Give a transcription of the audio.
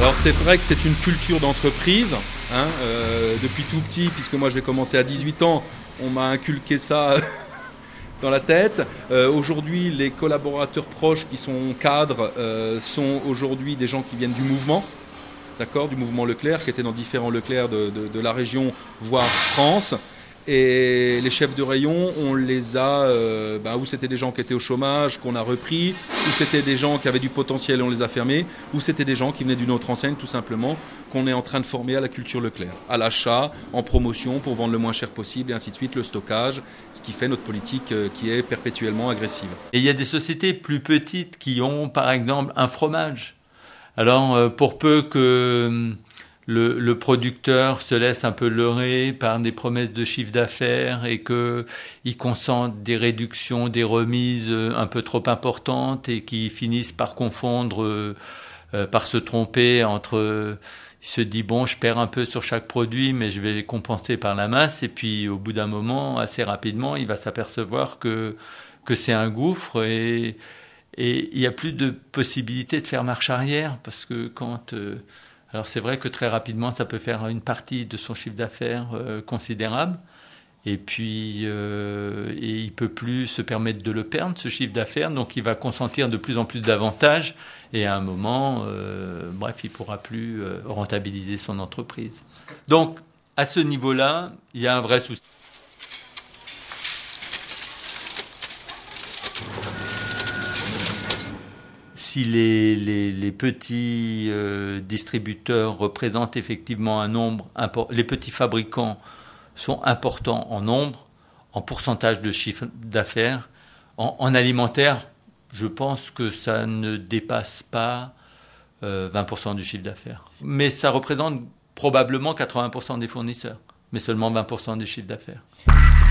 Alors c'est vrai que c'est une culture d'entreprise, hein, depuis tout petit, puisque moi j'ai commencé à 18 ans, on m'a inculqué ça dans la tête. Aujourd'hui, les collaborateurs proches qui sont cadres sont aujourd'hui des gens qui viennent du mouvement, d'accord, du mouvement Leclerc, qui étaient dans différents Leclerc de la région, voire France. Et les chefs de rayon, on les a, où c'était des gens qui étaient au chômage, qu'on a repris, ou c'était des gens qui avaient du potentiel et on les a fermés, ou c'était des gens qui venaient d'une autre enseigne tout simplement, qu'on est en train de former à la culture Leclerc, à l'achat, en promotion pour vendre le moins cher possible et ainsi de suite, le stockage, ce qui fait notre politique qui est perpétuellement agressive. Et il y a des sociétés plus petites qui ont par exemple un fromage. Alors pour peu que le producteur se laisse un peu leurrer par des promesses de chiffre d'affaires et qu'il consente des réductions, des remises un peu trop importantes et qui finissent par confondre, par se tromper entre... Il se dit, bon, je perds un peu sur chaque produit, mais je vais compenser par la masse. Et puis, au bout d'un moment, assez rapidement, il va s'apercevoir que c'est un gouffre et il n'y a plus de possibilité de faire marche arrière parce que alors c'est vrai que très rapidement, ça peut faire une partie de son chiffre d'affaires considérable. Et puis, et il peut plus se permettre de le perdre, ce chiffre d'affaires. Donc, il va consentir de plus en plus d'avantages. Et à un moment, il pourra plus rentabiliser son entreprise. Donc, à ce niveau-là, il y a un vrai souci. Si les petits distributeurs représentent effectivement un nombre important, les petits fabricants sont importants en nombre, en pourcentage de chiffre d'affaires, en alimentaire, je pense que ça ne dépasse pas 20% du chiffre d'affaires. Mais ça représente probablement 80% des fournisseurs, mais seulement 20% du chiffre d'affaires.